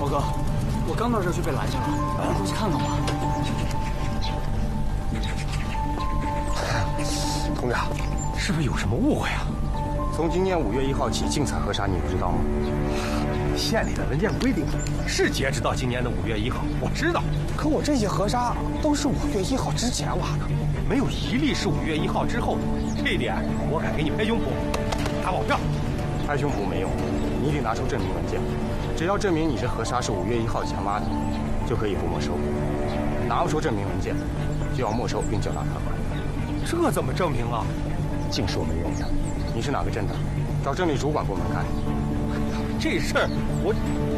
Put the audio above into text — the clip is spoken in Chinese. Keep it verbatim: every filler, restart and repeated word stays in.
毛哥，我刚到这儿就被拦下了，你过去看看吧。 佟家，是不是有什么误会啊？从今年五月一号起竞采河沙，你不知道吗？县里的文件规定是截止到今年的五月一号，我知道。 可我这些河沙都是五月一号之前挖的， 没有一例是五月一号之后的，这一点我敢给你拍胸脯打保票。拍胸脯没用，你得拿出证明文件。只要证明你这河沙是五月一号前挖的，就可以不没收。拿不出证明文件，就要没收并缴纳罚款。这怎么证明啊？净是我没认识。你是哪个镇的？找镇里主管部门看。这事儿我。